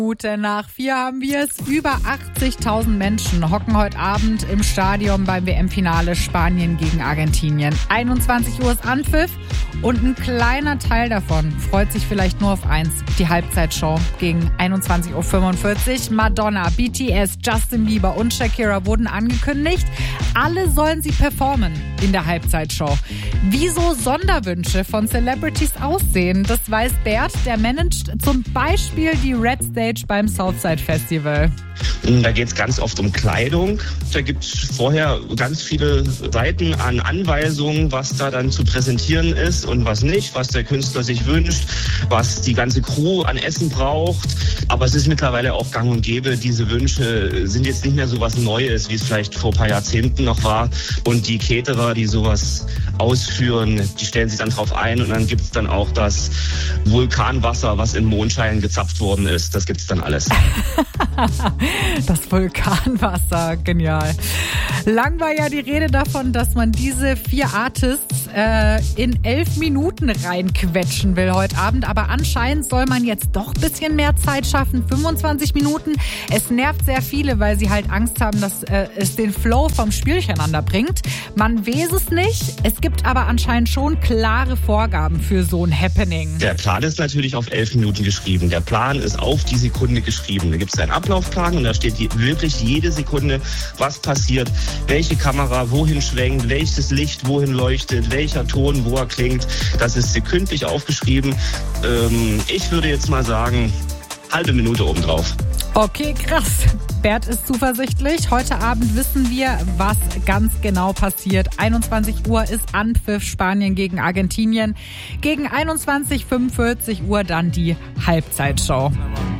Minute nach 4 haben wir es. Über 80.000 Menschen hocken heute Abend im Stadion beim WM-Finale Spanien gegen Argentinien. 21 Uhr ist Anpfiff und ein kleiner Teil davon freut sich vielleicht nur auf eins: die Halbzeitshow gegen 21.45 Uhr. Madonna, BTS, Justin Bieber und Shakira wurden angekündigt. Alle sollen sie performen in der Halbzeitshow. Wieso Sonderwünsche von Celebrities aussehen, das weiß Bert. Der managt zum Beispiel die Red Stage beim Southside Festival. Da geht es ganz oft um Kleidung. Da gibt es vorher ganz viele Seiten an Anweisungen, was da dann zu präsentieren ist und was nicht, was der Künstler sich wünscht, was die ganze Crew an Essen braucht. Aber es ist mittlerweile auch gang und gäbe. Diese Wünsche sind jetzt nicht mehr so was Neues, wie es vielleicht vor ein paar Jahrzehnten noch war. Und die Caterer, die sowas ausführen, die stellen sich dann drauf ein. Und dann gibt es dann auch das Vulkanwasser, was im Mondschein gezapft worden ist. Das gibt es dann alles. Das Vulkanwasser, genial. Lang war ja die Rede davon, dass man diese 4 Artists in 11 Minuten reinquetschen will heute Abend. Aber anscheinend soll man jetzt doch ein bisschen mehr Zeit schaffen. 25 Minuten. Es nervt sehr viele, weil sie halt Angst haben, dass es den Flow vom Spiel durcheinander bringt. Man weiß es nicht. Es gibt aber anscheinend schon klare Vorgaben für so ein Happening. Der Plan ist natürlich auf 11 Minuten geschrieben. Der Plan ist auf die Sekunde geschrieben. Da gibt es einen Ablaufplan und da steht wirklich jede Sekunde, was passiert, welche Kamera wohin schwenkt, welches Licht wohin leuchtet, welcher Ton wo er klingt. Das ist sekündlich aufgeschrieben. Ich würde jetzt mal sagen, halbe Minute obendrauf. Okay, krass. Bert ist zuversichtlich. Heute Abend wissen wir, was ganz genau passiert. 21 Uhr ist Anpfiff, Spanien gegen Argentinien. Gegen 21.45 Uhr dann die Halbzeitshow.